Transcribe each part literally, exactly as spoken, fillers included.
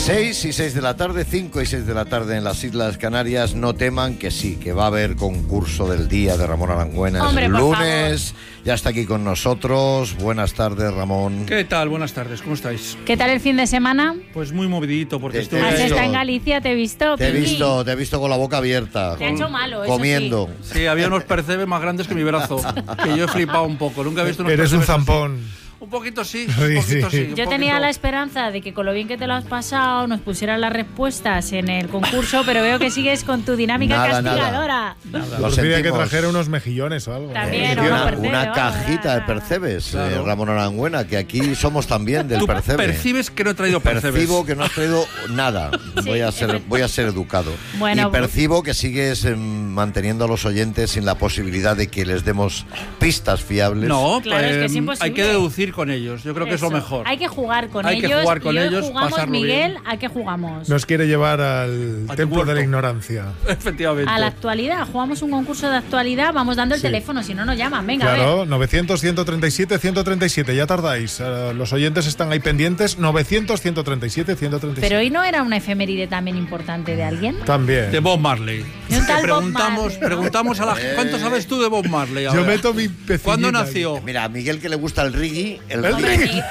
seis y seis de la tarde, cinco y seis de la tarde en las Islas Canarias. No teman que sí, que va a haber concurso del día de Ramón Arangüena. Hombre, el por lunes. favor. Ya está aquí con nosotros. Buenas tardes, Ramón. ¿Qué tal? Buenas tardes, ¿cómo estáis? ¿Qué tal el fin de semana? Pues muy movidito, porque Te- estuve te he ¿Has ahí- visto. estado en Galicia? ¿Te he visto? Te he Pinky? visto, te he visto con la boca abierta. Te ha hecho malo, eso comiendo. Sí, había unos percebes más grandes que mi brazo, que yo he flipado un poco. Nunca he visto unos Eres un percebes así. zampón. Un poquito sí, Sí, un poquito sí. sí. un Yo tenía poquito. la esperanza de que con lo bien que te lo has pasado nos pusieran las respuestas en el concurso, pero veo que sigues con tu dinámica Nada, nada. castigadora. Nada. Lo Os pedía que sentimos. trajera unos mejillones o algo. También, ¿no? o unos Una, percebes, una vamos, cajita nada. de percebes, Claro. eh, Ramón Arangüena, que aquí somos también del Tú percebe. percibes que no he traído percebes. Percibo que no has traído nada. Sí, voy, a ser, efectivamente. voy a ser educado. Bueno, y percibo que sigues eh, manteniendo a los oyentes sin la posibilidad de que les demos pistas fiables. No, Claro, es que pues, es imposible. hay que deducir con ellos. Yo creo que es lo Eso. mejor. Hay que jugar con Hay que ellos. jugar con y hoy ellos, jugamos, pasarlo Miguel, bien. ¿a qué jugamos? Nos quiere llevar al A tu templo de huerto. la ignorancia. Efectivamente. A la actualidad. Jugamos un concurso de actualidad, vamos dando el Sí. teléfono, si no nos llaman. Venga, a ver. Claro, novecientos, ciento treinta y siete, ciento treinta y siete. Ya tardáis. Eh, los oyentes están ahí pendientes. novecientos, ciento treinta y siete, ciento treinta y siete. Pero hoy no era una efeméride también importante de alguien. También. De Bob Marley. De un tal Que Bob preguntamos, Marley, ¿no? preguntamos a la gente. ¿Cuánto sabes tú de Bob Marley? Yo ahora? meto mi pecillita. ¿Cuándo ahí. nació? Mira, a Miguel que le gusta el reggae, el El reggae. Hombre,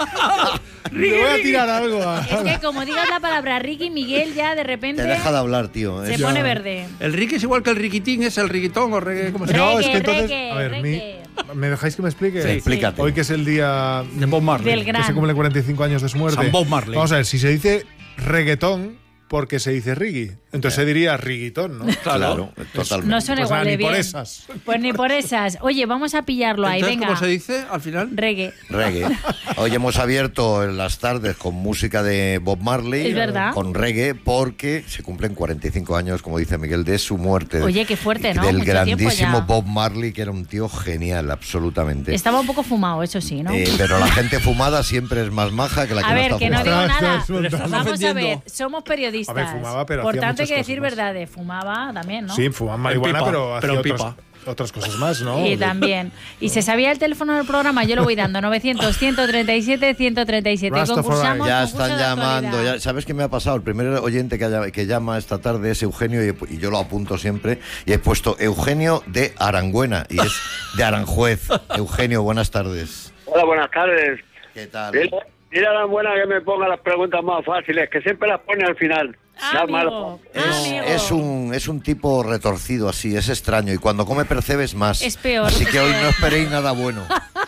Le voy a tirar algo a... es que como digas la palabra Ricky, Miguel ya de repente Te deja de hablar, tío. se Es- pone verde. El Ricky es igual que el riquitín, es el riquitón o reggae, ¿cómo se llama? No, es Reggae, que entonces... reggae, a ver, reggae. mi- ¿me dejáis que me explique? Sí. Explícate. Hoy que es el día De Bob Marley. Del gran. que se cumplen cuarenta y cinco años de su muerte. San Bob Marley. Vamos a ver, si se dice reggaetón, porque se dice reggae. Entonces se diría riguitón, ¿no? Claro, totalmente. No son Pues igual nada, de ni por bien. esas. Pues ni por esas. Oye, vamos a pillarlo ahí, Entonces, venga. ¿cómo se dice al final? Reggae. Reggae. Hoy hemos abierto en las tardes con música de Bob Marley. Es verdad. Con reggae, porque se cumplen cuarenta y cinco años, como dice Miguel, de su muerte. Oye, qué fuerte, ¿no? Del Mucho tiempo grandísimo ya. Bob Marley, que era un tío genial, absolutamente. Estaba un poco fumado, eso sí, ¿no? Eh, pero la gente fumada siempre es más maja que la que a no ver, está que no fumada. digo Estás- nada. estás montando. Vamos a ofendiendo. ver, somos periodistas. A ver, fumaba, pero Por hacía tanto, hay muchas que decir cosas más. verdades. Fumaba también, ¿no? Sí, fuman marihuana, pipa, pero hacía pero en otras, pipa. otras cosas más, ¿no? Y también. Y se sabía el teléfono del programa, yo lo voy dando. novecientos, ciento treinta y siete, ciento treinta y siete. Rastafari. Concursamos, Ya concurso están de llamando. actualidad. Ya, ¿sabes qué me ha pasado? El primer oyente que, haya- que llama esta tarde es Eugenio y, he- y yo lo apunto siempre. Y he puesto Eugenio de Arangüena y es de Aranjuez. Eugenio, buenas tardes. Hola, buenas tardes. ¿Qué tal? Dile, dile a la buena que me ponga las preguntas más fáciles, que siempre las pone al final. Ah, Las amigo. malas. Es, Amigo. es un, es un tipo retorcido así, es extraño. Y cuando come percebes más. Es peor, Así es que hoy peor. no esperéis nada bueno.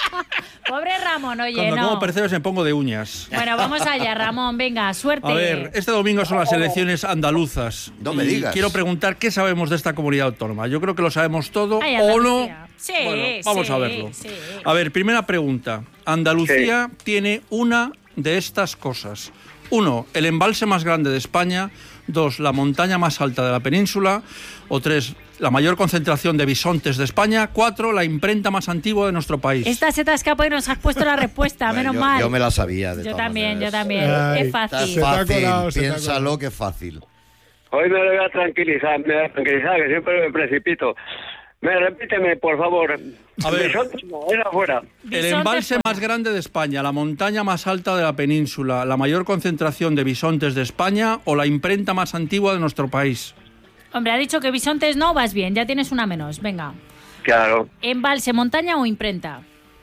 Pobre Ramón, oye, Cuando no. como percebes me pongo de uñas. Bueno, vamos allá, Ramón, venga, suerte. A ver, este domingo son las elecciones andaluzas. No me Y digas. Quiero preguntar qué sabemos de esta comunidad autónoma. Yo creo que lo sabemos todo Ay, o no. Andalucía. Sí, Bueno, vamos sí, a verlo. sí. A ver, primera pregunta. Andalucía tiene una de estas cosas. Uno, el embalse más grande de España. Dos, la montaña más alta de la península. O tres, la mayor concentración de bisontes de España. Cuatro, la imprenta más antigua de nuestro país. Esta se te ha escapado y nos has puesto la respuesta, Bueno, menos yo, mal. yo me la sabía. De Yo todas también, yo maneras. también. Ay, es Está fácil. Se te ha fácil, colado, se te ha piénsalo colado. que es fácil. Hoy me voy a tranquilizar, me voy a tranquilizar, que siempre me precipito. Me repíteme, por favor. A ver. Bisonte no, es afuera. El Bisonte embalse fuera. más grande de España, la montaña más alta de la península, la mayor concentración de bisontes de España o la imprenta más antigua de nuestro país. Hombre, ha dicho que bisontes no, vas bien, ya tienes una menos. Venga. Claro. ¿Embalse, montaña o imprenta?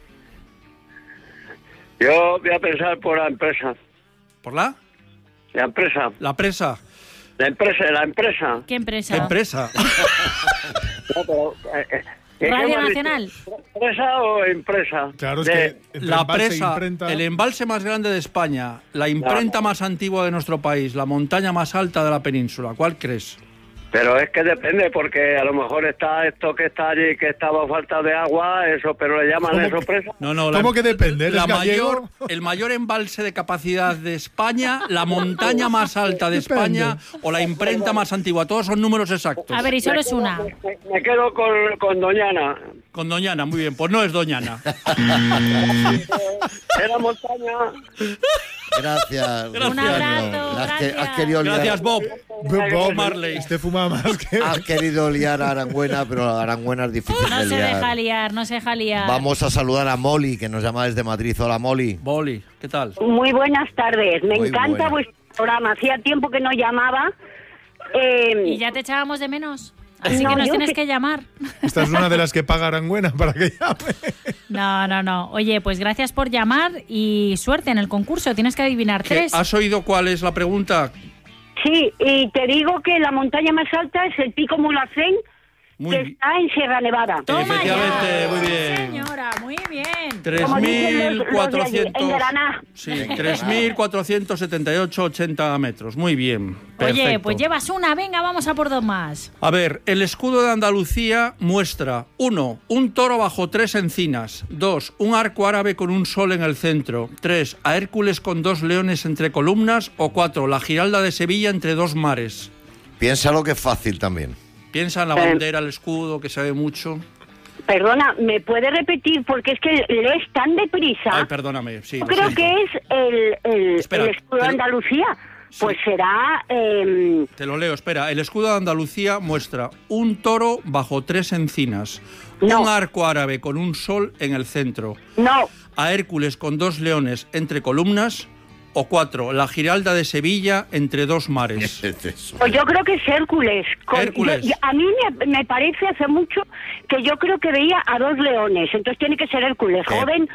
Yo voy a pensar por la empresa. ¿Por la? La empresa. La presa. La empresa, la empresa. ¿Qué empresa? ¿Qué empresa? No, pero, eh, eh, ¿qué- Radio qué me has Nacional. dicho? ¿Empresa o empresa? Claro, es De- que entre La embalse e presa, imprenta- el embalse más grande de España, la imprenta más antigua de nuestro país, la montaña más alta de la península. ¿Cuál crees? Pero es que depende, porque a lo mejor está esto que está allí, que estaba falta de agua, eso, pero le llaman ¿Cómo eso que- presa. No, no, ¿Cómo que depende? ¿Eres la gallego? mayor, el mayor embalse de capacidad de España, la montaña más alta de Depende. España o la imprenta más antigua. Todos son números exactos. A ver, y solo es una. Me, me quedo con, con Doñana. Con Doñana, muy bien. Pues no es Doñana. Era montaña. Gracias. Un Eugenio. abrazo, Has que- gracias. has querido liar- Gracias, Bob. Bob Marley. Este fuma más que... Has querido liar a Arangüena, pero a Arangüena es difícil No de se liar. deja liar, no se deja liar. Vamos a saludar a Molly, que nos llama desde Madrid. Hola, Molly. Boli, ¿qué tal? Muy buenas tardes. Me Muy encanta buena. vuestro programa. Hacía tiempo que no llamaba. Eh, ¿Y ya te echábamos de menos? Así No, que nos yo tienes sí. que llamar. Esta es una de las que paga Arangüena para que llame. No, no, no. Oye, pues gracias por llamar y suerte en el concurso. Tienes que adivinar ¿Qué? tres. ¿Has oído cuál es la pregunta? sí, y te digo que la montaña más alta es el Pico Mulhacén, Muy que bien. está en Sierra Nevada. Toma Efectivamente, ya. muy Sí, bien. señora, muy bien. tres Como dicen mil los- los de allí, cuatrocientos en Granada. Sí, tres mil cuatrocientos setenta y ocho coma ochenta metros. Muy bien. Oye, Perfecto. pues llevas una. Venga, vamos a por dos más. A ver, el escudo de Andalucía muestra uno, un toro bajo tres encinas. dos, un arco árabe con un sol en el centro. tres, a Hércules con dos leones entre columnas. O cuatro, la Giralda de Sevilla entre dos mares. Piénsalo que es fácil también. Piensa en la Eh. bandera, el escudo, que se ve mucho. Perdona, ¿me puede repetir? Porque es que lees tan deprisa. Ay, perdóname. Sí, Yo lo creo siento. que es el, el, Espera, el escudo de pero- Andalucía. Pues será... eh, Te lo leo, espera. El escudo de Andalucía muestra un toro bajo tres encinas, No. un arco árabe con un sol en el centro, no, a Hércules con dos leones entre columnas, o cuatro, la Giralda de Sevilla entre dos mares. Es eso. pues yo creo que es Hércules. Con- Hércules. yo- yo- a mí me, me parece hace mucho que yo creo que veía a dos leones. Entonces tiene que ser Hércules. ¿Qué? Joven,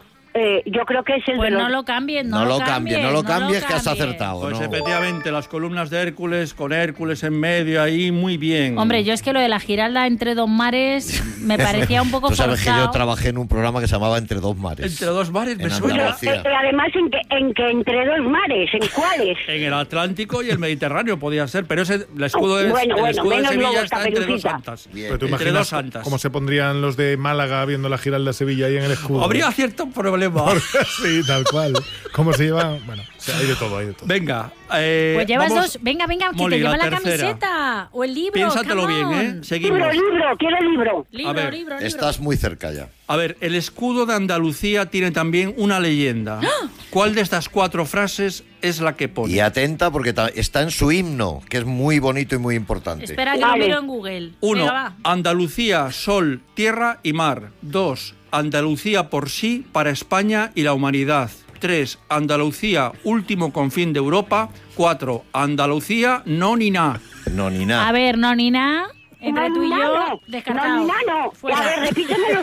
eh, yo creo que es el Pues de los... no lo cambies, no, No lo cambies, no lo cambies, que has cambies. acertado. Pues ¿no? efectivamente, las columnas de Hércules con Hércules en medio ahí, muy bien. Hombre, yo es que lo de la Giralda entre dos mares me parecía un poco Tú sabes que yo forzado. trabajé en un programa que se llamaba Entre dos mares. Entre dos mares, me En suena. Andalucía. Eh, eh, además, en que, en que entre dos mares, ¿en cuáles? En el Atlántico y el Mediterráneo podía ser, pero ese, el escudo de, Bueno, el bueno, escudo de menos Sevilla luego está esta entre dos peluquita. santas. Bien. Pero tú Entre imaginas dos santas. cómo se pondrían los de Málaga viendo la Giralda de Sevilla ahí en el escudo. Habría cierto problema. Sí, tal cual. ¿Cómo se lleva? Bueno, o sea, hay de todo, hay de todo. Venga, eh, Pues llevas vamos- dos. Venga, venga, que Molly, te lleva la la, tercera. camiseta o el libro. Piénsatelo come bien, on. ¿eh? Seguimos. Libro, libro, quiero libro. Libro, A ver, libro, libro. Estás muy cerca ya. A ver, el escudo de Andalucía tiene también una leyenda. ¡Ah! ¿Cuál de estas cuatro frases es la que pone? Y atenta porque ta- está en su himno, que es muy bonito y muy importante. Espera que Vale. lo miro en Google. Uno, Venga, va. Andalucía, sol, tierra y mar. Dos, Andalucía por sí, para España y la humanidad. Tres, Andalucía, último confín de Europa. Cuatro, Andalucía, no ni na. No, ni nada. A ver, no, ni nada. Entre No, tú y no, yo, no. descartado. No, no, no. Fuera. A ver, repítemelo.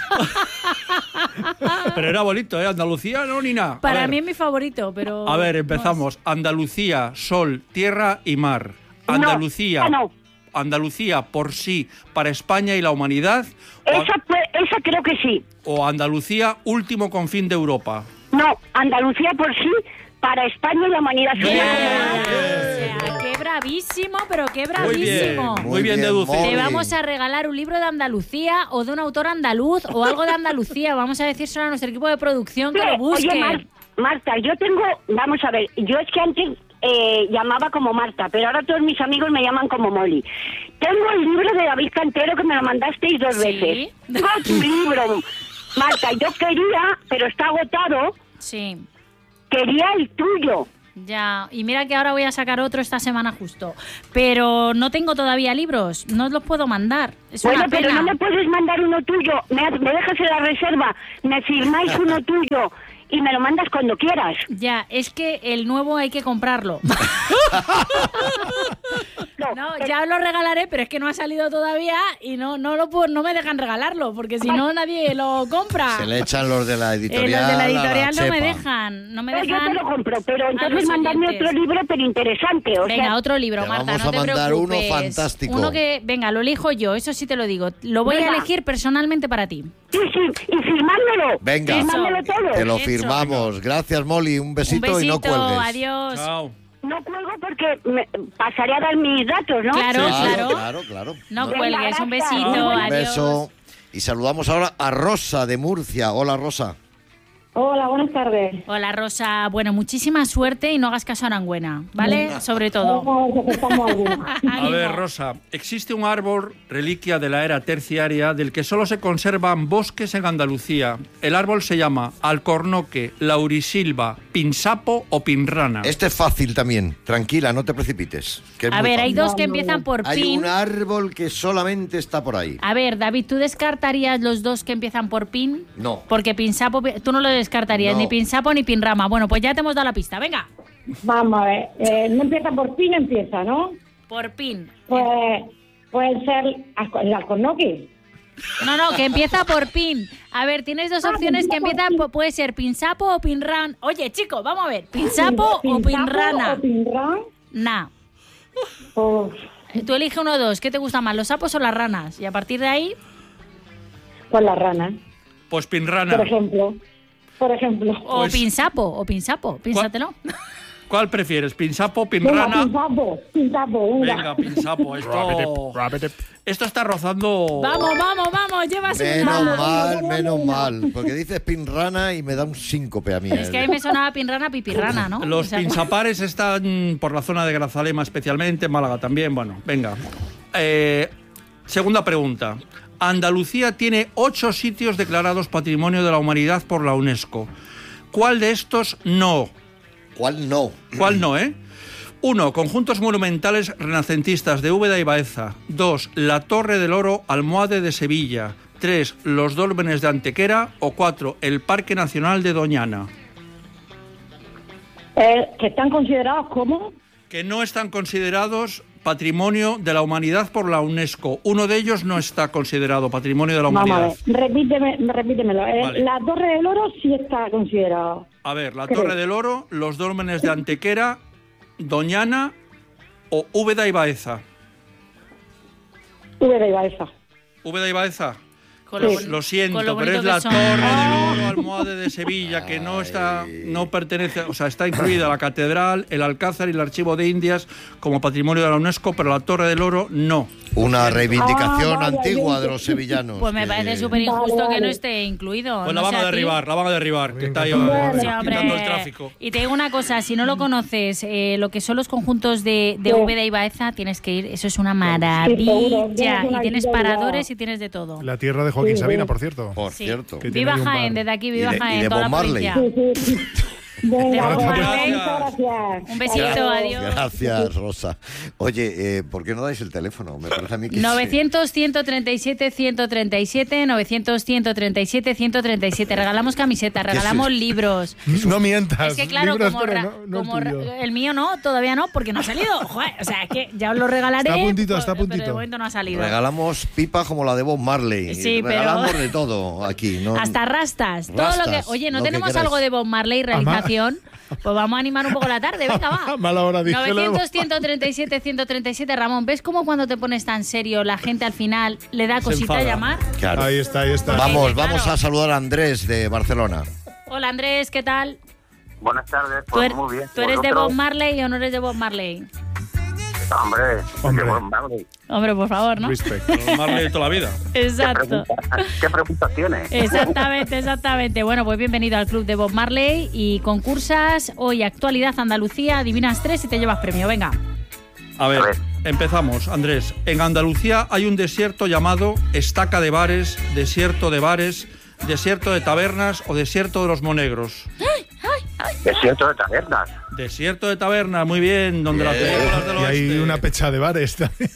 Pero era bonito, ¿eh? Andalucía, no ni na. A Para ver, mí es mi favorito, pero... A ver, empezamos. Andalucía, sol, tierra y mar. No, Andalucía. ah, no. Andalucía por sí, para España y la humanidad. O, Esa, pues, esa creo que sí. o Andalucía, último confín de Europa. No, Andalucía por sí, para España y la humanidad. Bien. Suena O sea, qué bravísimo, pero qué Muy bien, bravísimo. muy bien deducido. Molly. Te vamos a regalar un libro de Andalucía o de un autor andaluz o algo de Andalucía. Vamos a decírselo a nuestro equipo de producción que lo busque. Oye, Mar- Marta, yo tengo, vamos a ver, yo es que antes eh, llamaba como Marta, pero ahora todos mis amigos me llaman como Molly. Tengo el libro de David Cantero que me lo mandasteis dos ¿Sí? veces. Tengo tu libro, Marta, yo quería, pero está agotado, Sí, quería el tuyo. ya. Y mira que ahora voy a sacar otro esta semana justo. Pero no tengo todavía libros. No os los puedo mandar. Es Bueno, una pero pena. no me puedes mandar uno tuyo, me, me dejas en la reserva, me firmáis uno tuyo y me lo mandas cuando quieras. Ya, es que el nuevo hay que comprarlo. No, eh, ya lo regalaré, pero es que no ha salido todavía y no no lo puedo, no me dejan regalarlo, porque si no nadie lo compra. Se le echan los de la Eh, editorial. los de la a editorial no me chepa. dejan, no me No, yo dejan. te lo compro, pero a entonces los mandarme oyentes. otro libro, pero interesante. O Venga, sea, otro libro, Te Marta, vamos no a te mandar uno preocupes. fantástico. Uno que, venga, lo elijo yo, eso sí te lo digo. Lo voy a Venga. elegir personalmente para ti. sí, sí, y firmármelo. Venga. Firmármelo Eso. todo. Te lo Hecho. firmamos. Gracias, Molly. Un besito, Un besito, y no cuelgues. adiós. Chao. No cuelgo porque me pasaré a dar mis datos, ¿no? Claro, Claro, claro. claro, claro. No Venga, cuelgues, un gracias. besito, Un adiós. beso. Y saludamos ahora a Rosa de Murcia. Hola, Rosa. Hola, buenas tardes. Hola, Rosa. Bueno, muchísima suerte y no hagas caso a Arangüena, ¿vale? Sobre todo. A ver, Rosa, existe un árbol reliquia de la era terciaria del que solo se conservan bosques en Andalucía. El árbol se llama alcornoque, laurisilva, pinsapo o pinrana. Este es fácil también. Tranquila, no te precipites. Que es A muy ver, hay fácil. dos que empiezan por Hay pin. un árbol que solamente está por ahí. A ver, David, ¿tú descartarías los dos que empiezan por pin? No. Porque pinsapo, tú no lo descartarías, No. ni pinsapo ni pinrama. Bueno, pues ya te hemos dado la pista, venga. Vamos a ver, eh, no empieza por pin, empieza, ¿no? Por pin. Pues puede ser alco- el alcornoque. No, no, que empieza por pin. A ver, tienes dos Ah, opciones que empieza por empiezan, po- puede ser pinsapo o pinran. Oye, chico, vamos a ver, pinsapo o Pinsapo pinrana. o pinran. Nah. Pues, Tú elige uno o dos, ¿qué te gusta más, los sapos o las ranas? Y a partir de ahí, pues la rana, Pues pinrana. por ejemplo. Por ejemplo. o Pues- pinsapo, o pinsapo, pínsatelo. ¿Cuál prefieres, pinsapo, Venga, pinrana? pinsapo, pinsapo, venga. Venga, pinsapo. Esto, esto está rozando... Vamos, vamos, vamos, llevas Menos una. mal, menos mal. Porque dices pinrana y me da un síncope a mí. Es que a mí me sonaba pinrana, pipirrana, ¿no? Los O sea, pinzapares están por la zona de Grazalema especialmente, Málaga también. Bueno, venga. Eh, segunda pregunta. Andalucía tiene ocho sitios declarados Patrimonio de la Humanidad por la UNESCO. ¿Cuál de estos no? ¿Cuál no? ¿Cuál no, eh? Uno, conjuntos monumentales renacentistas de Úbeda y Baeza. Dos, la Torre del Oro, Almohade de Sevilla. Tres, los Dólmenes de Antequera. O cuatro, el Parque Nacional de Doñana. Eh, que están considerados como... Que no están considerados Patrimonio de la Humanidad por la UNESCO. Uno de ellos no está considerado Patrimonio de la Vamos a Humanidad. ver, repíteme, repítemelo. Eh, Vale. La Torre del Oro sí está considerada. A ver, la Creo. Torre del Oro, los Dólmenes de Antequera, Doñana o Úbeda y Baeza. Úbeda y Baeza. Úbeda y Baeza. con Lo, boni- lo siento, con lo pero es bonito la que son. Torre del Oro, Almohade de Sevilla, que no está, no pertenece, o sea, está incluida la catedral, el Alcázar y el Archivo de Indias como patrimonio de la UNESCO, pero la Torre del Oro no. Una reivindicación Ah, vaya, antigua yo- de los sevillanos. Pues me que- parece súper injusto Vale, que no vale. esté incluido. Pues no la van sé a ti. derribar, la van a derribar, que está ahí Bueno. eh, Sí, hombre. quitando el tráfico. Y te digo una cosa, si no lo conoces, eh, lo que son los conjuntos de, de Sí. Úbeda y Baeza, tienes que ir, eso es una seguro, maravilla. tienes una Y tienes idea. paradores y tienes de todo. La tierra de Joaquín Sí, Sabina, sí. por cierto. Por Sí. cierto. Que tiene Viva ahí un Jaén, bar. desde aquí, Y viva de- y Jaén, de toda la Bob Marley. provincia. Sí, sí. Venga, Bob pues, Marley. muchas gracias. Un besito, adiós. Gracias, Rosa. Oye, eh, ¿por qué no dais el teléfono? Me parece a mí que sí. novecientos, ciento treinta y siete, ciento treinta y siete, novecientos, ciento treinta y siete, ciento treinta y siete. Regalamos camisetas, ¿Qué es regalamos eso? libros. No mientas. Es que claro, libros, como, pero ra- no- no el como ra- tuyo. el mío no, todavía no, porque no ha salido. Joder, o sea, es que ya os lo regalaré. Está a puntito, está a pero- Pero puntito. de momento no ha salido. Regalamos pipas como la de Bob Marley. Sí, pero- Regalamos de todo aquí. ¿no? Hasta rastas, todo lo que. Rastas, Oye, ¿no lo que tenemos queráis. algo de Bob Marley realización? Pues vamos a animar un poco la tarde, venga, va. Mala hora, díselo. novecientos, ciento treinta y siete, ciento treinta y siete, Ramón, ¿ves cómo cuando te pones tan serio la gente al final le da Se cosita enfada. llamar? Claro. Ahí está, ahí está. Vamos, Claro. vamos a saludar a Andrés de Barcelona. Hola Andrés, ¿qué tal? Buenas tardes, ¿Tú, pues er- muy bien. ¿tú eres de ¿Vosotros? Bob Marley o no eres de Bob Marley? Hombre, Hombre. de Bob Marley. Hombre, por favor, ¿no? Respect. Bob Marley de toda la vida. ¿Qué Exacto. preguntas, ¿Qué preguntas tiene? Exactamente, exactamente. Bueno, pues bienvenido al club de Bob Marley y concursas. Hoy actualidad Andalucía, adivinas tres y te llevas premio. Venga. A ver, A ver. empezamos, Andrés. En Andalucía hay un desierto llamado Estaca de Bares, Desierto de Bares, Desierto de Tabernas o Desierto de los Monegros. Desierto de tabernas. Desierto de Tabernas, muy bien, donde las películas del Y hay oeste. una pecha de bares también.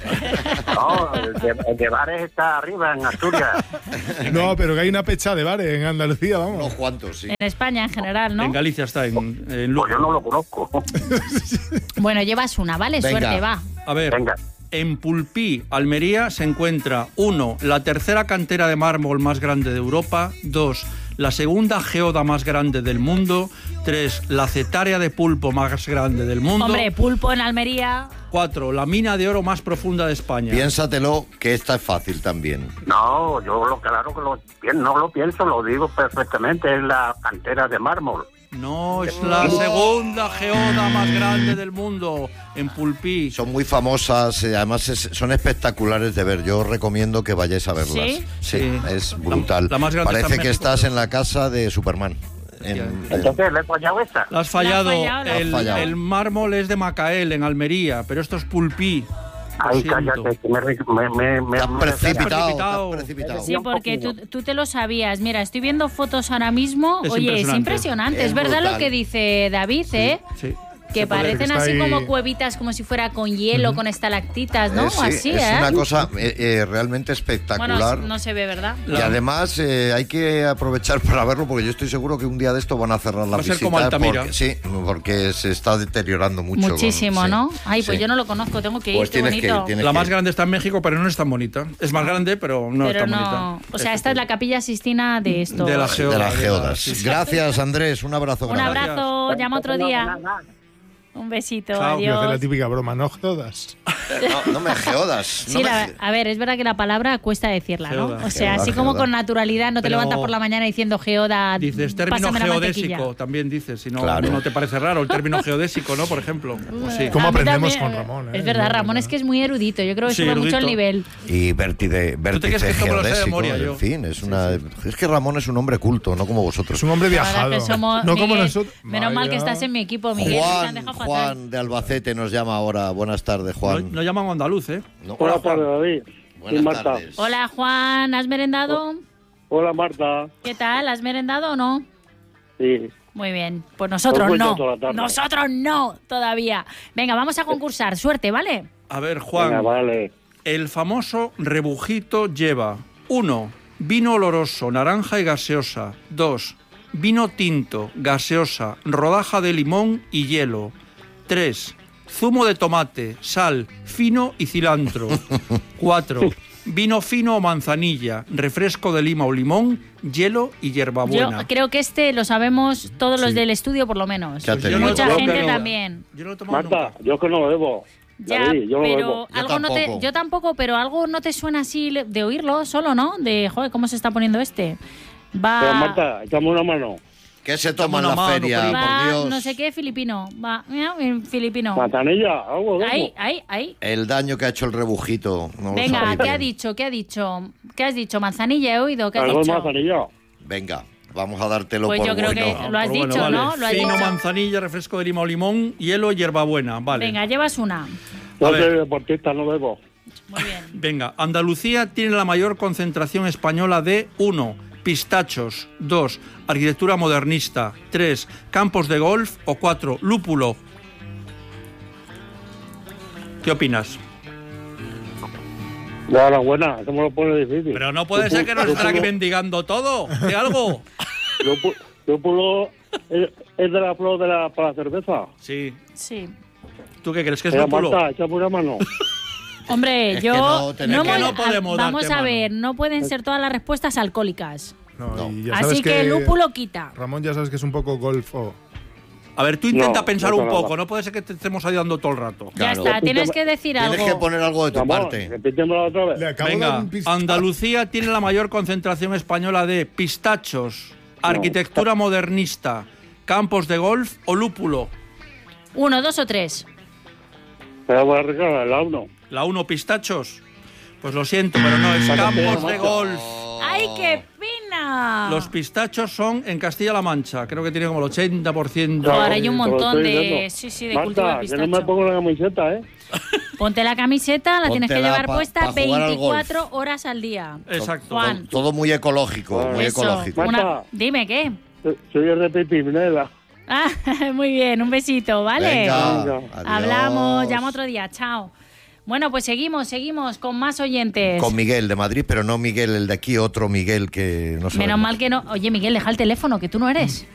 No, el de, el de bares está arriba, en Asturias. No, pero que hay una pecha de bares en Andalucía, vamos. Unos cuantos, sí. En España en general, ¿no? En Galicia está, en, en Lugo. Pues yo no lo conozco. Bueno, llevas una, ¿vale? Venga. Suerte, va. A ver, Venga. en Pulpí, Almería, se encuentra, uno, la tercera cantera de mármol más grande de Europa, dos, la segunda geoda más grande del mundo, tres, la cetárea de pulpo más grande del mundo, Hombre, pulpo en Almería. cuatro, la mina de oro más profunda de España. Piénsatelo, que esta es fácil también. No, yo lo claro que lo, pi- no lo pienso, lo digo perfectamente, es la cantera de mármol. No, es la segunda geoda más grande del mundo, en Pulpí. Son muy famosas, eh, además es- son espectaculares de ver. Yo os recomiendo que vayáis a verlas. ¿Sí? Sí, Sí. es brutal. La- la más grande Parece está en que México, estás pero- en la casa de Superman. efectivamente. en- Entonces, ¿le he fallado esta? La has fallado. La has fallado, la has el, fallado. el mármol es de Macael, en Almería, pero esto es Pulpí. Lo Ay, siento. cállate, que me... me, me, me Te has me- precipitado, te has precipitado. precipitado. Sí, porque tú, tú te lo sabías. Mira, estoy viendo fotos ahora mismo. Es Oye, es impresionante. impresionante. Es, Es verdad brutal. lo que dice David, ¿eh? Sí. Que Se puede ver que parecen está así ahí- como cuevitas, como si fuera con hielo, con estalactitas, ¿no? Eh, sí, así, es ¿eh? una cosa eh, eh, realmente espectacular. Bueno, no se ve, ¿verdad? Y La- además eh, hay que aprovechar para verlo porque yo estoy seguro que un día de esto van a cerrar la Va a ser visita. como Altamira. Porque, sí, porque se está deteriorando mucho. Muchísimo, con- sí, ¿no? Ay, pues sí. yo no lo conozco, tengo que ir, Pues qué tienes que ir, bonito. tienes La que más ir. grande está en México, pero no es tan bonita. Es más grande, pero no Pero es tan no, bonita. o sea, esta es la capilla Sistina de esto. De la De geoda. las de la- geodas. sí, sí. Gracias, Andrés. Un abrazo Un grande. abrazo, llama otro día. Un besito, Chao. Y hace la adiós. típica broma, no jodas. No, no me geodas. No Sí, me la- ge- a ver, es verdad que la palabra cuesta decirla, ¿no? Geoda. O sea, Geoda, así como geoda. con naturalidad no te Pero- levantas por la mañana diciendo geoda, Dices término pásame la mantequilla. geodésico, también dices, si no, Claro. no te parece raro el término geodésico, ¿no? Por ejemplo. Pues sí. ¿Cómo A mí aprendemos también, con Ramón, eh? Es verdad, No, Ramón no. es que es muy erudito, yo creo que Sí, sube mucho el erudito. nivel. Y vértice, vértice crees que esto me lo sé de geodésico, memoria, yo? en fin, es una es que Ramón es un hombre culto, no como vosotros. Es un hombre La verdad viajado. que somos, no como Miguel, nosotros. menos mal que Vaya. estás en mi equipo, Miguel. te han Juan, dejado fatal. Juan de Albacete nos llama ahora. Buenas tardes, No, Juan. no llaman andaluz, ¿eh? No. Buenas tardes, David. Buenas Y Marta. tardes. Hola, Juan, ¿has merendado? Hola, Marta. ¿Qué tal? ¿Has merendado o no? Sí. Muy bien, pues nosotros Os voy no. toda la tarde. Nosotros no, todavía. Venga, vamos a concursar. Suerte, ¿vale? A ver, Juan. Venga, vale. El famoso rebujito lleva uno Vino oloroso, naranja y gaseosa. dos Vino tinto, gaseosa, rodaja de limón y hielo. tres Zumo de tomate, sal, fino y cilantro. cuatro Vino fino o manzanilla, refresco de lima o limón, hielo y hierbabuena. Yo creo que este lo sabemos todos los Sí. del estudio, por lo menos. Ya te Yo digo. Mucha Yo gente creo- también. Yo no lo he tomado Marta, nunca. yo que no lo debo. Ya, David, yo lo pero debo. Yo algo no te, tampoco. yo tampoco, pero algo no te suena así le- de oírlo solo, ¿no? De, joder, ¿cómo se está poniendo este? Va, Pero Marta, échame una mano. ¿Qué se toma en Toma la una mano, feria, primo. por va Dios? no sé qué filipino. Va, mira, en filipino. Manzanilla, algo debo. Ahí, ahí, ahí. El daño que ha hecho el rebujito. No lo Venga, sabéis ¿qué bien. ha dicho? ¿Qué ha dicho? ¿Qué has dicho? Manzanilla he oído. ¿Qué has Algo de dicho? manzanilla. Venga, vamos a dártelo Pues por yo creo bueno. que lo has Pero dicho, vale. ¿no? Lo has Fino, dicho. manzanilla, refresco de lima o limón, hielo, hierbabuena. Vale. Venga, llevas una. Yo A soy ver. deportista, no debo. Muy bien. Venga, Andalucía tiene la mayor concentración española de uno Pistachos. dos Arquitectura modernista. tres Campos de golf. O cuatro Lúpulo. ¿Qué opinas? Ya, la buena, eso me lo pone difícil. Pero no puede ser que nos estará aquí mendigando todo. ¿De algo? Lúpulo, lúpulo es, es de la flor de la, para la cerveza. Sí. Sí. ¿Tú qué crees que es Mira, lúpulo? Marta, échame una mano. Hombre, Es yo que no, tenemos- hemos- que no podemos vamos darte a mano. ver, no pueden ser todas las respuestas alcohólicas. No, No. y ya sabes Así que, lúpulo quita. Ramón, ya sabes que es un poco golfo. A ver, tú intenta No, pensar no un pasa poco. nada. No puede ser que te estemos ayudando todo el rato. Claro. Ya está, tienes que decir Tienes algo. que poner algo de tu Ramón, parte. repítemelo otra vez. Le acabo de dar Venga, un pistazo. Andalucía tiene la mayor concentración española de pistachos, arquitectura modernista, campos de golf o lúpulo. Uno, dos o tres. Pero voy a recargar el uno. La uno, pistachos. Pues lo siento, pero no, es campos de golf. ¡Ay, qué pena! Los pistachos son en Castilla-La Mancha. Creo que tiene como el ochenta por ciento. Ahora hay un Te lo montón estoy de, diciendo. sí, sí, de cultivo de Marta, que no me pistacho. pongo la camiseta, ¿eh? Ponte la camiseta, la tienes que Póntela llevar pa- puesta pa jugar al veinticuatro horas al día. Exacto. Juan. Todo muy ecológico, muy Eso. ecológico. Una- Marta. Dime, ¿qué? Soy el de Pipinela. Ah, muy bien, un besito, ¿vale? Venga, Venga. adiós. Hablamos, llama otro día, chao. Bueno, pues seguimos, seguimos con más oyentes. Con Miguel de Madrid, pero no Miguel el de aquí, otro Miguel que no sabemos. Menos mal que no. Oye, Miguel, deja el teléfono, que tú no eres.